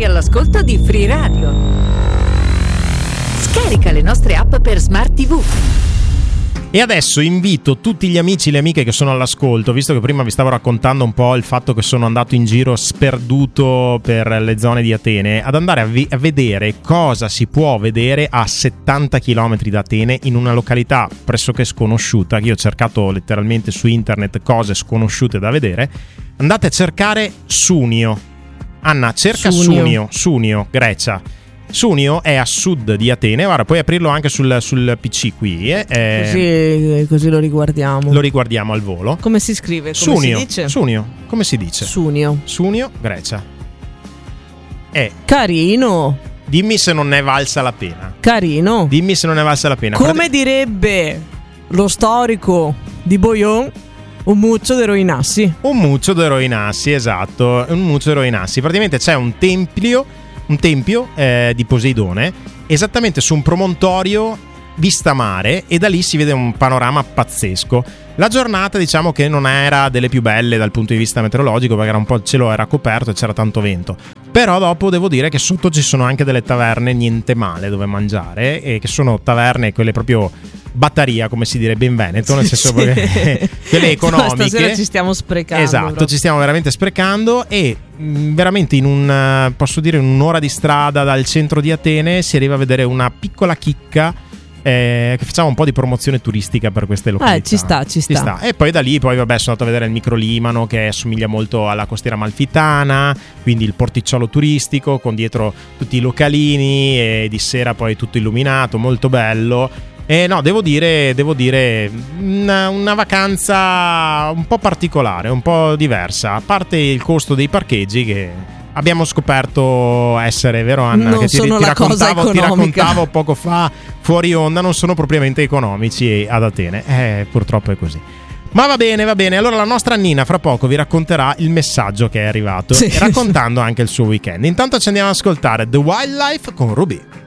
all'ascolto di Free Radio. Scarica le nostre app per Smart TV. E adesso invito tutti gli amici e le amiche che sono all'ascolto, visto che prima vi stavo raccontando un po' il fatto che sono andato in giro sperduto per le zone di Atene, ad andare a vedere cosa si può vedere a 70 km da Atene in una località pressoché sconosciuta, che io ho cercato letteralmente su internet cose sconosciute da vedere. Andate a cercare Sunio. Anna, cerca Sunio, Grecia. Sunio è a sud di Atene. Guarda, puoi aprirlo anche sul PC qui. Così lo riguardiamo. Lo riguardiamo al volo. Come si scrive? Sunio, si dice? Sunio, come si dice? Sunio, Grecia. Carino. Dimmi se non ne è valsa la pena. Carino. Dimmi se non ne è valsa la pena. Come direbbe lo storico di Boyon, un muccio de roinassi. Un muccio de roinassi, esatto. Un muccio de roinassi. Praticamente c'è un tempio di Poseidone esattamente su un promontorio vista mare, e da lì si vede un panorama pazzesco. La giornata diciamo che non era delle più belle dal punto di vista meteorologico, perché era un po', il cielo era coperto e c'era tanto vento, però dopo devo dire che sotto ci sono anche delle taverne niente male dove mangiare, e che sono taverne quelle proprio battaria, come si direbbe in Veneto, nel senso che quelle economiche. Stasera ci stiamo sprecando. Esatto, proprio. Ci stiamo veramente sprecando, e veramente in un'ora di strada dal centro di Atene si arriva a vedere una piccola chicca, che facciamo un po' di promozione turistica per queste località. Ci sta. E poi da lì sono andato a vedere il microlimano, che assomiglia molto alla costiera amalfitana, quindi il porticciolo turistico con dietro tutti i localini, e di sera poi tutto illuminato, molto bello. E no, devo dire una vacanza un po' particolare, un po' diversa, a parte il costo dei parcheggi, che abbiamo scoperto essere, vero Anna? Non che ti raccontavo poco fa fuori onda, non sono propriamente economici ad Atene. Purtroppo è così. Ma va bene. Allora la nostra Annina fra poco vi racconterà il messaggio che è arrivato, e raccontando anche il suo weekend. Intanto ci andiamo ad ascoltare The Wildlife con Ruby.